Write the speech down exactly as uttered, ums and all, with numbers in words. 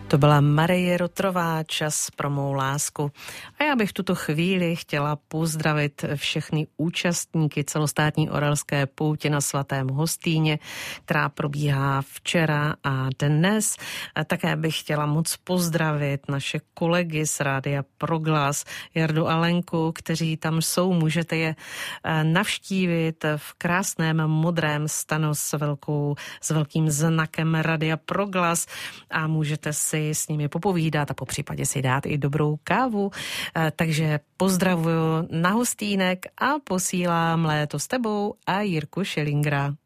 To byla Marie Rotrová, Čas pro mou lásku. A já bych v tuto chvíli chtěla pozdravit všechny účastníky celostátní orelské poutě na Svatém Hostýně, která probíhá včera a dnes. A také bych chtěla moc pozdravit naše kolegy z Rádia Proglas, Jardu a Lenku, kteří tam jsou. Můžete je navštívit v krásném modrém stanu s, velkou, s velkým znakem Rádia Proglas a můžete si s nimi popovídat a po případě si dát i dobrou kávu. Takže pozdravuju na Hostýnek a posílám léto s tebou a Jirku Šelingra.